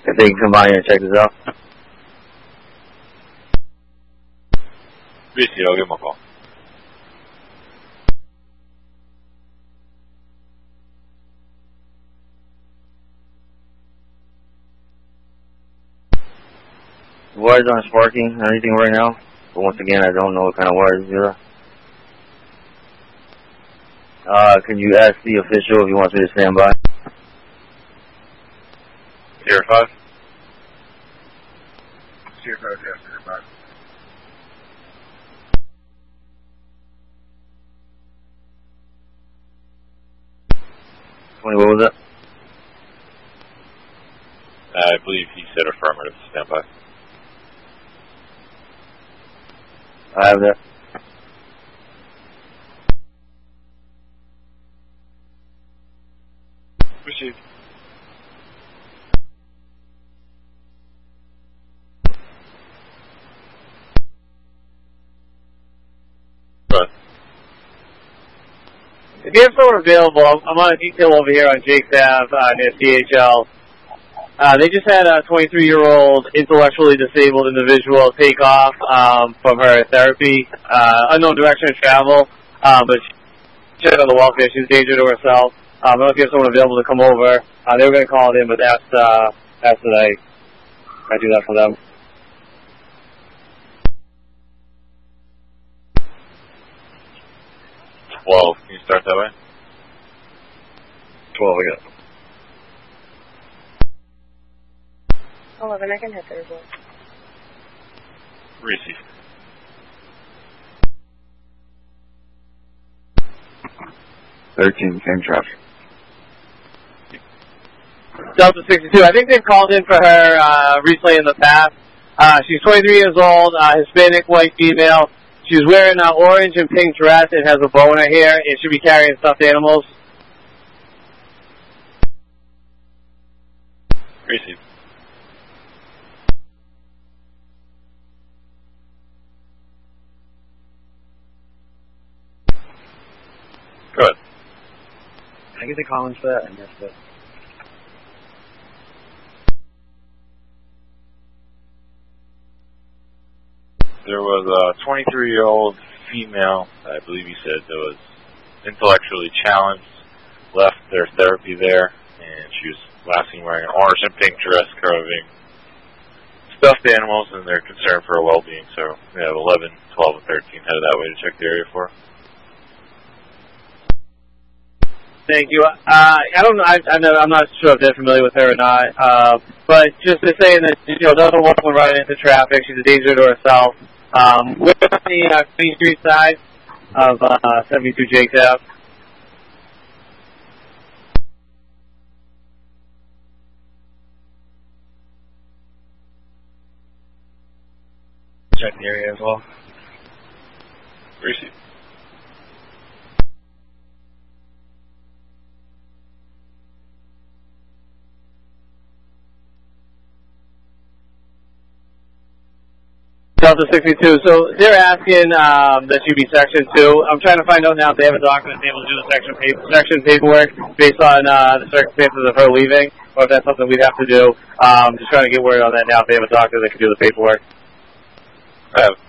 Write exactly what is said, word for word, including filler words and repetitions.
If they can come by here and check this out. Reese, I'll give him a call. Wires aren't sparking or anything right now. But once again, I don't know what kind of wires these are. Uh, can you ask the official if he wants me to stand by? Zero five? Zero five, yes, zero five. twenty, what was that? I believe he said affirmative to stand by. I have that. Received. Right. If you have someone available, I'm on a detail over here on Jake's Ave uh, near C H L. Uh, they just had a twenty-three-year-old intellectually disabled individual take off um, from her therapy, uh, unknown direction of travel, um, but she checked on the welfare. She's a danger to herself. Um, I don't know if you have someone available to come over. Uh, they were going to call it in, but asked, uh, asked that I, I do that for them. twelve, can you start that way? twelve, I got it. eleven, I can hit there as well. Reese. thirteen, same traffic. Delta sixty-two. I think they've called in for her uh, recently in the past. Uh, she's twenty-three years old, uh, Hispanic, white female. She's wearing an orange and pink dress and has a bow in her hair, and should be carrying stuffed animals. Reese. Good. Can I get the comments for that? I missed it. There was a twenty-three-year-old female, I believe he said, that was intellectually challenged, left their therapy there, and she was last seen wearing an orange and pink dress carving stuffed animals, and they're concerned for her well-being. So we have eleven, twelve, and thirteen headed that way to check the area for her. Thank you. Uh, I don't know. I, I'm, not, I'm not sure if they're familiar with her or not. Uh, but just to say that, you know, another woman running into traffic. She's a danger to herself. Um, we're on the uh, Queen Street side of uh, seventy-two Jake's Ave. Check the area as well. Reese. Delta sixty-two. So they're asking um, that you be Section two. I'm trying to find out now if they have a doctor that's able to do the section, paper, section paperwork based on uh, the circumstances of her leaving, or if that's something we'd have to do. Um, just trying to get word on that now if they have a doctor that can do the paperwork. I have